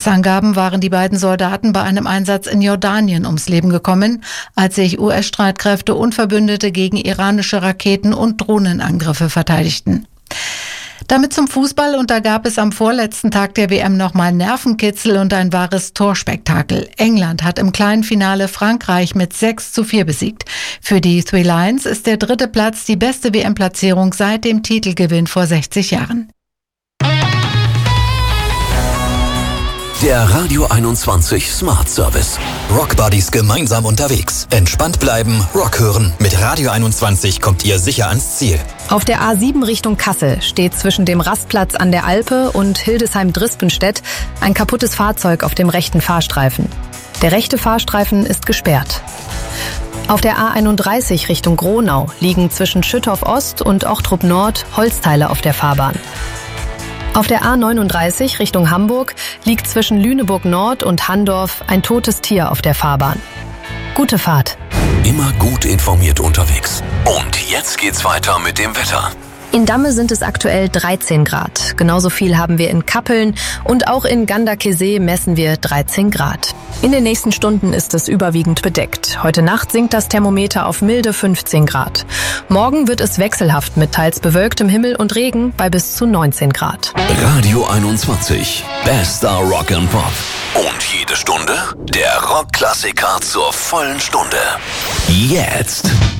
Presseangaben waren die beiden Soldaten bei einem Einsatz in Jordanien ums Leben gekommen, als sich US-Streitkräfte und Verbündete gegen iranische Raketen- und Drohnenangriffe verteidigten. Damit zum Fußball, und da gab es am vorletzten Tag der WM nochmal Nervenkitzel und ein wahres Torspektakel. England hat im kleinen Finale Frankreich mit 6:4 besiegt. Für die Three Lions ist der 3. Platz die beste WM-Platzierung seit dem Titelgewinn vor 60 Jahren. Der Radio 21 Smart Service. Rock Buddies gemeinsam unterwegs. Entspannt bleiben, Rock hören. Mit Radio 21 kommt ihr sicher ans Ziel. Auf der A7 Richtung Kassel steht zwischen dem Rastplatz an der Alpe und Hildesheim-Drispenstedt ein kaputtes Fahrzeug auf dem rechten Fahrstreifen. Der rechte Fahrstreifen ist gesperrt. Auf der A31 Richtung Gronau liegen zwischen Schüttorf Ost und Ochtrup Nord Holzteile auf der Fahrbahn. Auf der A39 Richtung Hamburg liegt zwischen Lüneburg Nord und Handorf ein totes Tier auf der Fahrbahn. Gute Fahrt. Immer gut informiert unterwegs. Und jetzt geht's weiter mit dem Wetter. In Damme sind es aktuell 13 Grad. Genauso viel haben wir in Kappeln und auch in Ganderkesee messen wir 13 Grad. In den nächsten Stunden ist es überwiegend bedeckt. Heute Nacht sinkt das Thermometer auf milde 15 Grad. Morgen wird es wechselhaft mit teils bewölktem Himmel und Regen bei bis zu 19 Grad. Radio 21. Bester Rock and Pop. Und jede Stunde der Rockklassiker zur vollen Stunde. Jetzt.